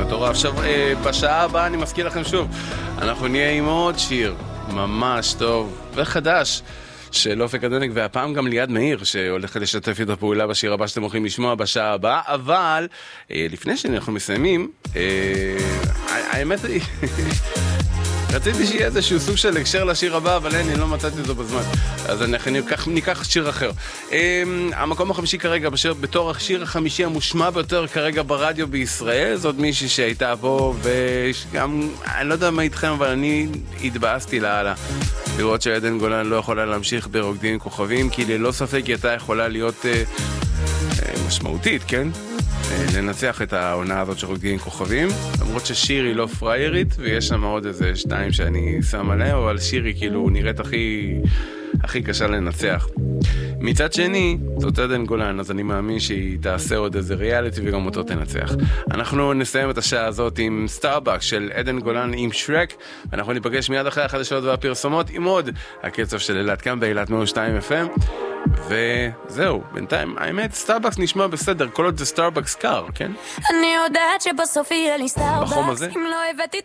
מטורף. עכשיו, בשעה הבאה אני מזכיר לכם שוב, אנחנו נהיה עם עוד שיר ממש טוב וחדש של אופק הדנק, והפעם גם ליעד מאיר שהולכת לשתף את הפעולה בשיר הבא שאתם הולכים לשמוע בשעה הבאה. אבל לפני שאנחנו מסיימים, האמת היא רציתי שיהיה איזשהו סוג של הקשר לשיר הבא, אבל אני לא מצאתי אותו בזמן, אז ניקח שיר אחר. המקום החמישי כרגע בתור השיר החמישי המושמע ביותר כרגע ברדיו בישראל, זאת מישהי שהייתה פה, וגם אני לא יודע מה איתכם, אבל אני התבאסתי לה לראות שעדן גולן לא יכולה להמשיך ברוקדים עם כוכבים, כי ללא ספק היא הייתה יכולה להיות משמעותית, כן? לנצח את העונה הזאת של רוקדים עם כוכבים, למרות ששירי לא פריירית, ויש שם עוד איזה 2 שאני שם עליהם, אבל שירי כאילו נראית הכי קשה לנצח. מצד שני, זאת עדן גולן, אז אני מאמין שהיא תעשה עוד איזה ריאליטי וגם אותו תנצח. אנחנו נסיים את השעה הזאת עם סטארבקס של עדן גולן עם שרק, ואנחנו ניפגש מיד אחרי החדשות והפרסומות עם עוד הקצב של אילת כאן באילת 102 FM. וזהו, בינתיים, האמת, סטארבקס נשמע בסדר, כל עוד זה סטארבקס קר, כן? אני יודעת שבסוף יהיה לי סטארבקס, אם לא הבאתי את